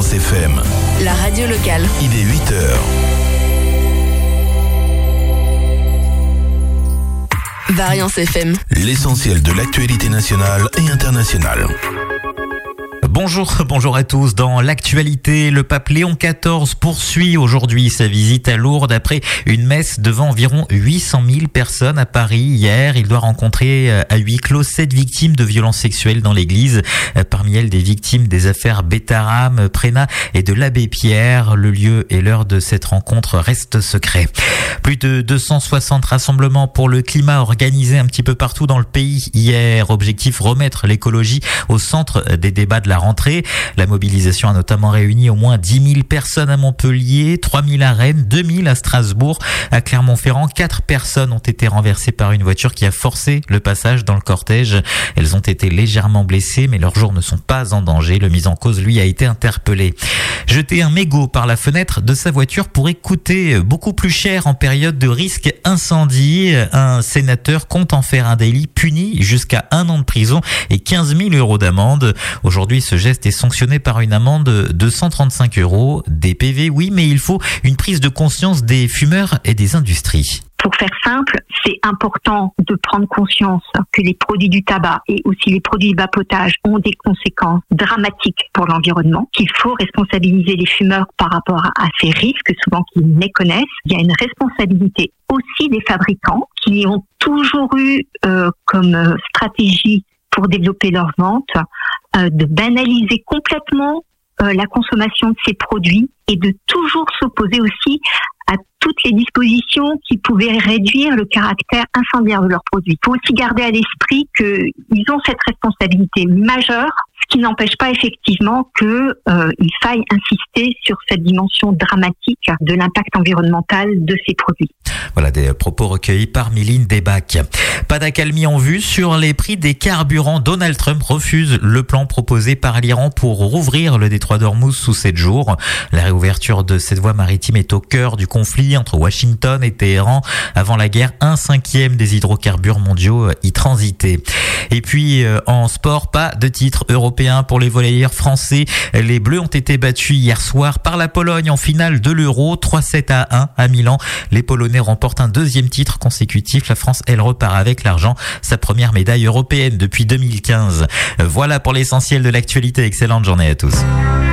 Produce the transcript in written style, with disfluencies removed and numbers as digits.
Variance FM. La radio locale. Il est 8h. Variance FM. L'essentiel de l'actualité nationale et internationale. Bonjour à tous. Dans l'actualité, le pape Léon XIV poursuit aujourd'hui sa visite à Lourdes après une messe devant environ 800 000 personnes à Paris hier. Il doit rencontrer à huis clos 7 victimes de violences sexuelles dans l'église. Parmi elles, des victimes des affaires Bétaram, Prénat et de l'abbé Pierre. Le lieu et l'heure de cette rencontre restent secrets. Plus de 260 rassemblements pour le climat organisés un petit peu partout dans le pays hier. Objectif, remettre l'écologie au centre des débats de la rentrée. La mobilisation a notamment réuni au moins 10 000 personnes à Montpellier, 3 000 à Rennes, 2 000 à Strasbourg. À Clermont-Ferrand, 4 personnes ont été renversées par une voiture qui a forcé le passage dans le cortège. Elles ont été légèrement blessées, mais leurs jours ne sont pas en danger. Le mis en cause, lui, a été interpellé. Jeter un mégot par la fenêtre de sa voiture pourrait coûter beaucoup plus cher en période de risque incendie. Un sénateur compte en faire un délit puni jusqu'à 1 an de prison et 15 000 € d'amende. Aujourd'hui, ce geste est sanctionné par une amende de 135 €. Des PV, oui, mais il faut une prise de conscience des fumeurs et des industries. Pour faire simple, c'est important de prendre conscience que les produits du tabac et aussi les produits de vapotage ont des conséquences dramatiques pour l'environnement, qu'il faut responsabiliser les fumeurs par rapport à ces risques, souvent qu'ils méconnaissent. Il y a une responsabilité aussi des fabricants qui ont toujours eu comme stratégie pour développer leur vente de banaliser complètement la consommation de ces produits et de toujours s'opposer aussi à toutes les dispositions qui pouvaient réduire le caractère incendiaire de leurs produits. Il faut aussi garder à l'esprit qu'ils ont cette responsabilité majeure, ce qui n'empêche pas effectivement qu'il faille insister sur cette dimension dramatique de l'impact environnemental de ces produits. Voilà des propos recueillis par Mylène Debac. Pas d'accalmie en vue sur les prix des carburants. Donald Trump refuse le plan proposé par l'Iran pour rouvrir le détroit d'Ormuz sous 7 jours. La réouverture de cette voie maritime est au cœur du conflit entre Washington et Téhéran. Avant la guerre, 1/5 des hydrocarbures mondiaux y transitaient. Et puis, en sport, pas de titre européen pour les volleyeurs français. Les Bleus ont été battus hier soir par la Pologne en finale de l'Euro, 3-7-1 à Milan. Les Polonais remportent un 2e titre consécutif. La France, elle repart avec l'argent, sa première médaille européenne depuis 2015. Voilà pour l'essentiel de l'actualité. Excellente journée à tous.